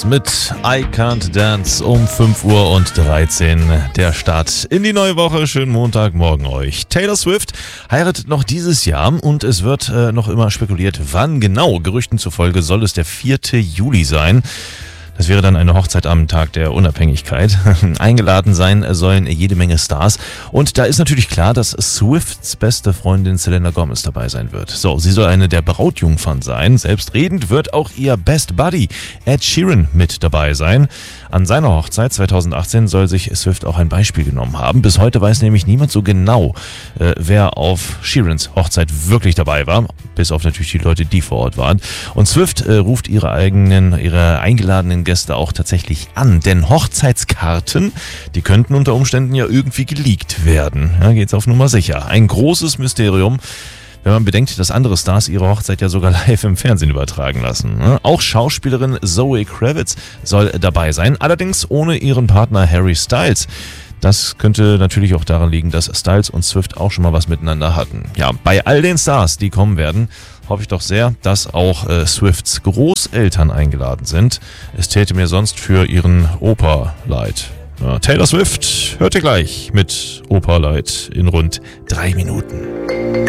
Swift mit I Can't Dance um 5:13 Uhr. Der Start in die neue Woche. Schönen Montagmorgen euch. Taylor Swift heiratet noch dieses Jahr und es wird noch immer spekuliert, wann genau. Gerüchten zufolge soll es der 4. Juli sein. Das wäre dann eine Hochzeit am Tag der Unabhängigkeit. Eingeladen sein sollen jede Menge Stars. Und da ist natürlich klar, dass Swifts beste Freundin Selena Gomez dabei sein wird. So, sie soll eine der Brautjungfern sein. Selbstredend wird auch ihr Best Buddy Ed Sheeran mit dabei sein. An seiner Hochzeit 2018 soll sich Swift auch ein Beispiel genommen haben. Bis heute weiß nämlich niemand so genau, wer auf Sheerans Hochzeit wirklich dabei war. Bis auf natürlich die Leute, die vor Ort waren. Und Swift ruft ihre eingeladenen Gäste auch tatsächlich an. Denn Hochzeitskarten, die könnten unter Umständen ja irgendwie geleakt werden. Ja, geht's auf Nummer sicher. Ein großes Mysterium, wenn man bedenkt, dass andere Stars ihre Hochzeit ja sogar live im Fernsehen übertragen lassen. Auch Schauspielerin Zoe Kravitz soll dabei sein, allerdings ohne ihren Partner Harry Styles. Das könnte natürlich auch daran liegen, dass Styles und Swift auch schon mal was miteinander hatten. Ja, bei all den Stars, die kommen werden, hoffe ich doch sehr, dass auch Swifts Großeltern eingeladen sind. Es täte mir sonst für ihren Opa leid. Ja, Taylor Swift hört ihr gleich mit Opa leid in rund 3 Minuten.